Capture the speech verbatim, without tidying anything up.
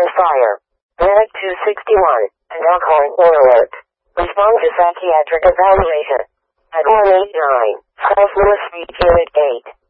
under fire. Medic two sixty-one, and Alcohol or alert. Respond to psychiatric evaluation. At one eight nine, South Lewis Street, Unit eight.